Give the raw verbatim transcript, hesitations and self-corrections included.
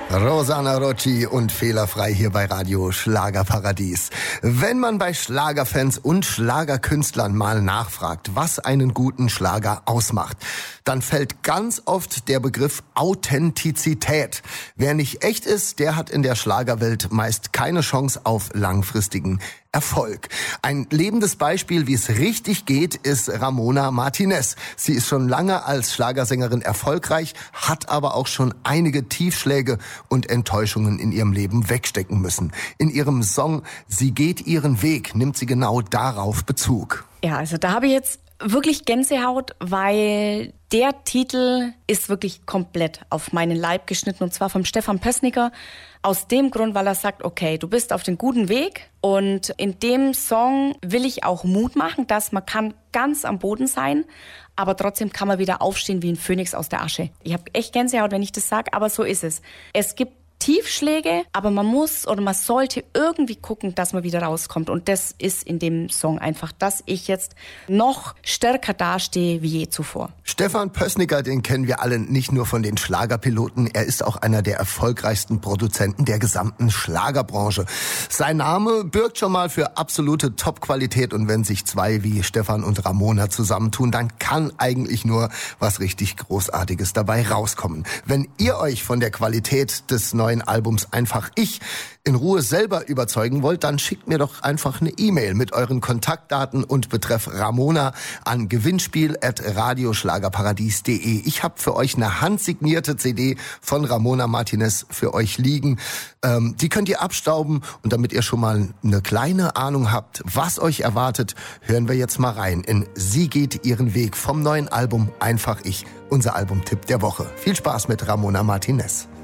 Rosanna Rocci und Fehlerfrei hier bei Radio Schlagerparadies. Wenn man bei Schlagerfans und Schlagerkünstlern mal nachfragt, was einen guten Schlager ausmacht, dann fällt ganz oft der Begriff Authentizität. Wer nicht echt ist, der hat in der Schlagerwelt meist keine Chance auf langfristigen Erfolg. Ein lebendes Beispiel, wie es richtig geht, ist Ramona Martinez. Sie ist schon lange als Schlagersängerin erfolgreich, hat aber auch schon einige Tiefschläge und Enttäuschungen in ihrem Leben wegstecken müssen. In ihrem Song "Sie geht ihren Weg" nimmt sie genau darauf Bezug. Ja, also da habe ich jetzt wirklich Gänsehaut, weil der Titel ist wirklich komplett auf meinen Leib geschnitten, und zwar vom Stefan Pößnicker. Aus dem Grund, weil er sagt, okay, du bist auf dem guten Weg, und in dem Song will ich auch Mut machen, dass man kann ganz am Boden sein, aber trotzdem kann man wieder aufstehen wie ein Phönix aus der Asche. Ich habe echt Gänsehaut, wenn ich das sage, aber so ist es. Es gibt Tiefschläge, aber man muss oder man sollte irgendwie gucken, dass man wieder rauskommt. Und das ist in dem Song einfach, dass ich jetzt noch stärker dastehe wie je zuvor. Stefan Pößnicker, den kennen wir alle nicht nur von den Schlagerpiloten. Er ist auch einer der erfolgreichsten Produzenten der gesamten Schlagerbranche. Sein Name birgt schon mal für absolute Top-Qualität. Und wenn sich zwei wie Stefan und Ramona zusammentun, dann kann eigentlich nur was richtig Großartiges dabei rauskommen. Wenn ihr euch von der Qualität des neuen Albums Einfach Ich in Ruhe selber überzeugen wollt, dann schickt mir doch einfach eine E-Mail mit euren Kontaktdaten und betreff Ramona an gewinnspiel at radioschlagerparadies punkt de. Ich habe für euch eine handsignierte C D von Ramona Martinez für euch liegen. Ähm, die könnt ihr abstauben, und damit ihr schon mal eine kleine Ahnung habt, was euch erwartet, hören wir jetzt mal rein in "Sie geht ihren Weg" vom neuen Album Einfach Ich, unser Albumtipp der Woche. Viel Spaß mit Ramona Martinez.